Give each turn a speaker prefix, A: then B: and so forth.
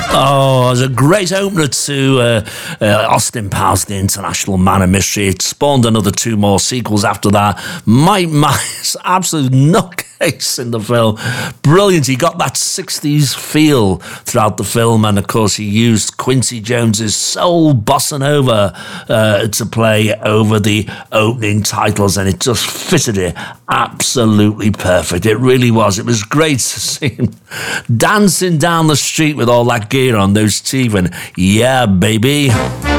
A: Oh, it was a great opener to Austin Powers, The International Man of Mystery. It spawned another 2 more sequels after that. Mike Myers, absolute nutcase in the film. Brilliant. He got that 60s feel throughout the film, and of course he used Quincy Jones's soul bossa nova to play over the opening titles, and it just fitted it absolutely perfect. It really was. It was great to see him dancing down the street with all that gear on, those teeth, and yeah, baby.